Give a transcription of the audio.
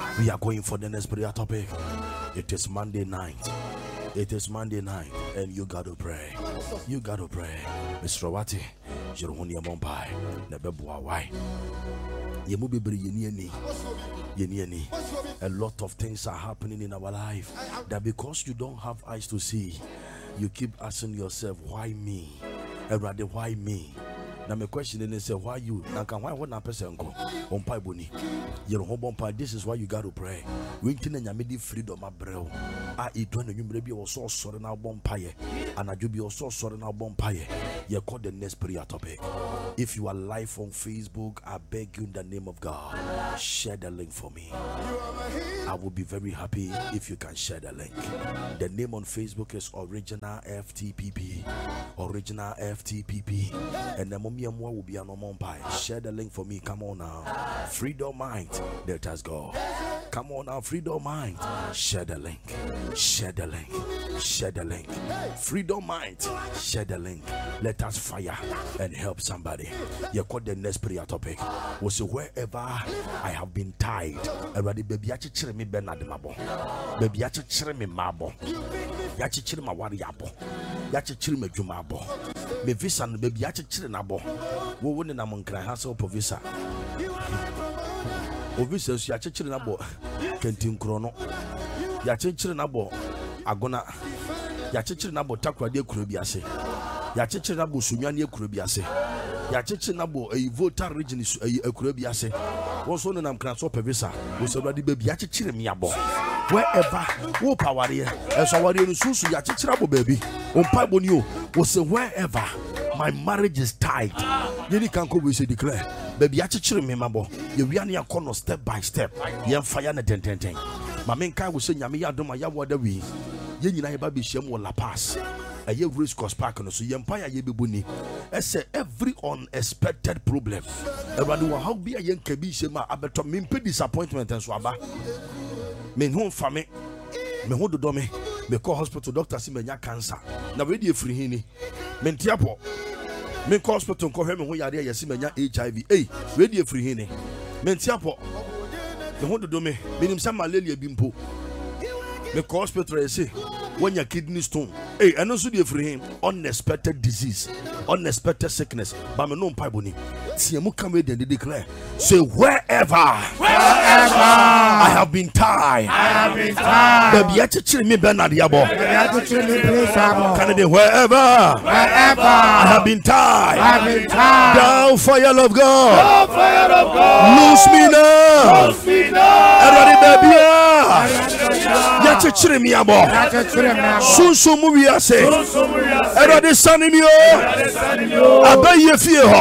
We are going for the next prayer topic. It is Monday night. It is Monday night, and you got to pray. You got to pray. Mr. Wati, Jerohonia Mompai, Nebebua, why? A lot of things are happening in our life that because you don't have eyes to see, you keep asking yourself, why me? And rather, why me? Now my question is, why you? Now can why one person go on pai boni? Your home bompa. This is why you got to pray. We can nyamedi freedom abrew. It when you maybe also sorry now bompaye, and I do be also sorry now bompaye. You call the next prayer topic. If you are live on Facebook, I beg you in the name of God, share the link for me. I will be very happy if you can share the link. The name on Facebook is Original FTPP. Original FTPP. And the mommy will be an pie. Share the link for me. Come on now. Freedom Mind. Let us go. Come on now. Freedom Mind. Share the link. Share the link. Share the link. Freedom Mind. Share the link. Let us fire and help somebody. You call the next prayer topic. Was so wherever I have been tied. Already baby yachi me Bernard Mabo. Baby yachi me Mabo. Yachi ma wariabo. Yachi me Jumabo. Me visa and baby yachi nabo. Wo woni na monkra ha so visa. O visa so yachi nabo. Kentin krono. Yachi nabo agona. Yachi nabo takwa de kuro biase. Yachi nabo sunwane kuro biase. Yachi nabo a voter region is a kuro biase. Also no nam kra so visa. Wo so already baby yachi me abo. Wherever wo power here and so wari no susu yachi nabo baby. On paibo ni o wo say wherever my marriage is tied. You can't go with declare. Baby, yachi me mabo. You wiani ya kono step by step. Yen fire na ten. My main guy will say nyami ya doma ya wada wi. Yen yina yeba bi shem La Paz. A ye race cross park no so yen pa ya ye bibuni. Ese every unexpected problem. Everybody wa how be a yen kebi shema abeto mimpe disappointment and so aba. Men home fame. Me ho do me. Me call hospital doctor si me nya cancer. Na we dey free hini. Men tiapo. Me call hospital ko hwe me ho yare ya si me nya HIV. Hey, we dey free hini. Men tiapo. Me ho do me. Me nim sa malaria bi mpo. Me call hospital say when your kidney stone. Hey, and also dey free him unexpected disease, unexpected sickness. But me no pai boni. Tiamu come we dey declare. Say wherever I have been tied. Baby, yachi me Bernard Yabo. Can it wherever I have been tied. Down fire of God. Loose me now. Everybody, baby. Yachi me Yabo. Sunsu movie I say. Everybody, sunny me. I bet you feel.